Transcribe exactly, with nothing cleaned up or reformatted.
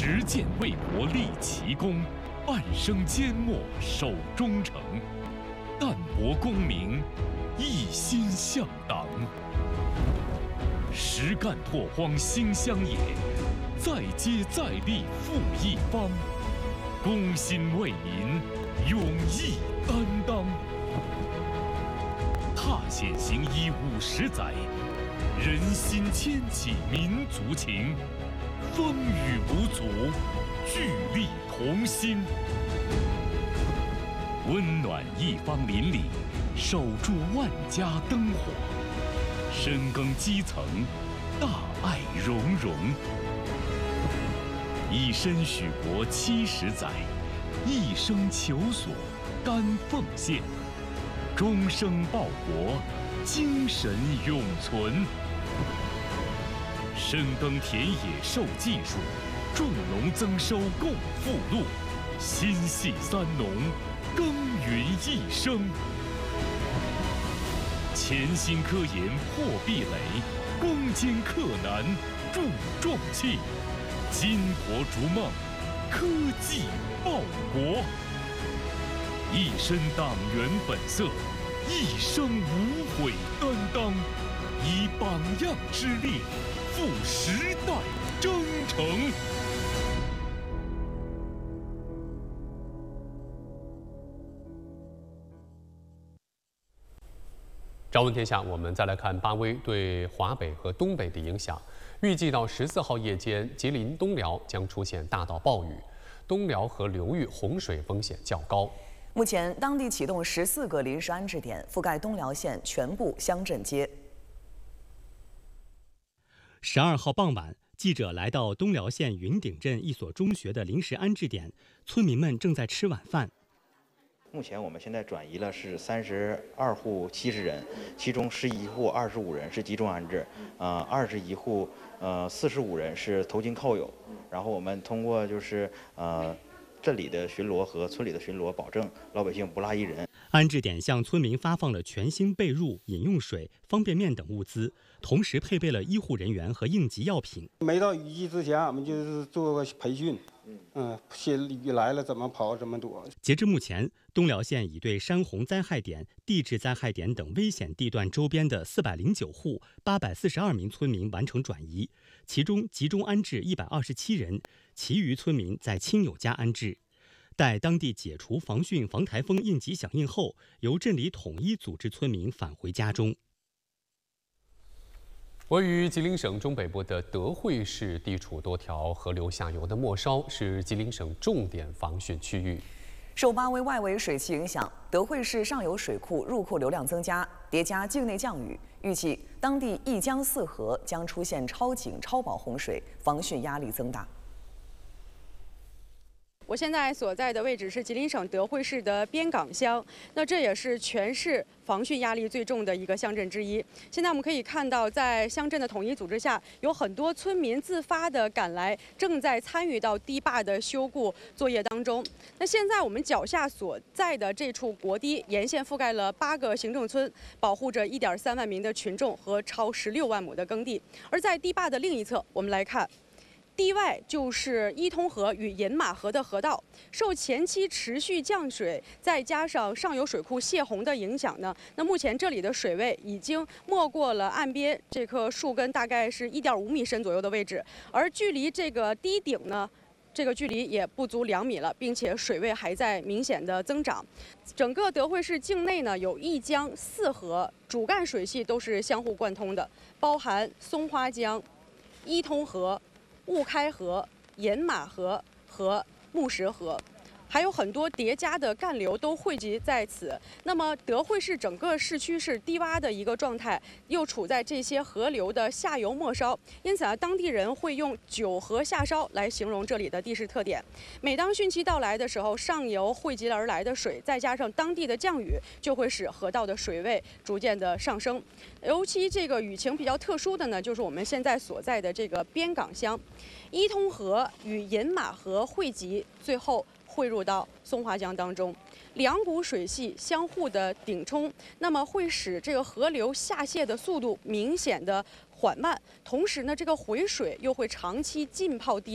执剑为国立奇功，半生缄默守忠诚，淡泊功名，一心向党。实干拓荒兴乡野，再接再厉复一方，公心为民，勇毅担当。踏险行医五十载，人心牵起民族情，风雨无阻，聚力同心。温暖一方邻里，守住万家灯火，深耕基层，大爱融融。以身许国七十载，一生求索，甘奉献，终生报国，精神永存。深耕田野授技术，种农增收共富禄，心系三农，耕耘一生。潜心科研破壁垒，攻坚克难铸壮气，巾帼逐梦，科技报国。一身党员本色，一生无悔担当，以榜样之力，赴时代征程。 朝闻天下，我们再来看巴威对华北和东北的影响。预计到十四号夜间，吉林、东辽将出现大到暴雨，东辽河流域洪水风险较高。 目前，当地启动十四个临时安置点，覆盖东辽县全部乡镇街。 十二号傍晚，记者来到东辽县云顶镇一所中学的临时安置点，村民们正在吃晚饭。 目前我们现在转移了是三十二户七十人，其中十一户二十五人是集中安置，呃，二十一户呃四十五人是投进靠友。然后我们通过就是呃镇里的巡逻和村里的巡逻，保证老百姓不落一人。 安置点向村民发放了全新被褥、饮用水、方便面等物资，同时配备了医护人员和应急药品。 没到雨季之前，我们就是做个培训，嗯，先雨来了怎么跑怎么躲。 截至目前，东辽县已对山洪灾害点、地质灾害点等危险地段周边的四百零九户、八百四十二名村民完成转移，其中集中安置一百二十七人，其余村民在亲友家安置。待当地解除防汛防台风应急响应后，由镇里统一组织村民返回家中。 位于吉林省中北部的德惠市地处多条河流下游的末梢，是吉林省重点防汛区域。 受巴威外围水汽影响，德惠市上游水库入库流量增加，叠加境内降雨，预计当地一江四河将出现超警超保洪水，防汛压力增大。 我现在所在的位置是吉林省德惠市的边岗乡，那这也是全市防汛压力最重的一个乡镇之一。现在我们可以看到，在乡镇的统一组织下，有很多村民自发的赶来，正在参与到堤坝的修固作业当中。那现在我们脚下所在的这处国堤沿线覆盖了八个行政村，保护着一点三万名的群众和超十六万亩的耕地。而在堤坝的另一侧，我们来看。堤外就是伊通河与饮马河的河道，受前期持续降水，再加上上游水库泄洪的影响呢，那目前这里的水位已经没过了岸边这棵树根大概是一点五米深左右的位置，而距离这个堤顶呢，这个距离也不足两米了，并且水位还在明显的增长。整个德惠市境内呢，有一江四河，主干水系都是相互贯通的，包含松花江、伊通河、雾开河、饮马河和木石河，还有很多叠加的干流都汇集在此。那么德惠市整个市区是低洼的一个状态，又处在这些河流的下游末梢，因此啊，当地人会用九河下梢来形容这里的地势特点。每当汛期到来的时候，上游汇集而来的水，再加上当地的降雨，就会使河道的水位逐渐的上升。尤其这个雨情比较特殊的呢，就是我们现在所在的这个边岗乡，伊通河与饮马河汇集，最后汇入到松花江当中，两股水系相互的顶冲，那么会使这个河流下泻的速度明显的缓慢，同时呢，这个回水又会长期浸泡地。